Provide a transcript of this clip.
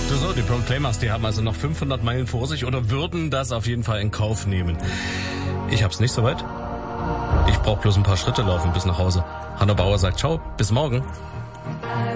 So, die Proclaimers, die haben also noch 500 Meilen vor sich oder würden das auf jeden Fall in Kauf nehmen. Ich hab's nicht so weit. Ich brauche bloß ein paar Schritte laufen bis nach Hause. Hanno Bauer sagt ciao, bis morgen.